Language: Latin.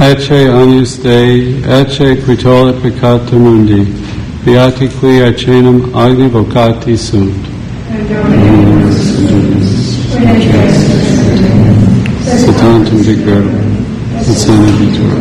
Ecce agnus Dei, ecce qui tollit peccata mundi, beati qui acenum agni vocati sunt. Satantum digerum, et sana vitura.